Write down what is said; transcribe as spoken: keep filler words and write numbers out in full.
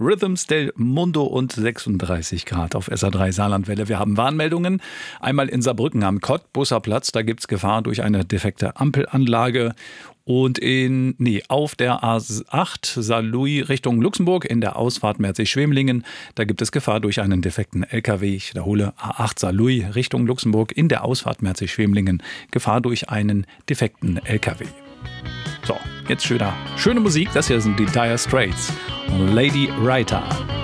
Rhythms del Mundo und sechsunddreißig Grad auf S A drei Saarlandwelle. Wir haben Warnmeldungen. Einmal in Saarbrücken am Cottbusser Platz, da gibt es Gefahr durch eine defekte Ampelanlage. Und in, nee, auf der A acht Saarlouis Richtung Luxemburg in der Ausfahrt Merzig-Schwemlingen, da gibt es Gefahr durch einen defekten L K W. Ich wiederhole, A acht Saarlouis Richtung Luxemburg in der Ausfahrt Merzig-Schwemlingen, Gefahr durch einen defekten L K W. So, jetzt schöner, schöne Musik. Das hier sind die Dire Straits und Lady Writer.